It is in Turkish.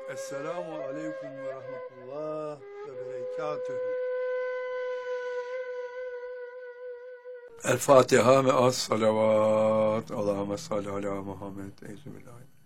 Esselamu aleyküm ve rahmetullah ve berekatühü. El Fatiha ve as salavat. Allahümme salli ala Muhammed. Euzubillahimineşşeytanirracim.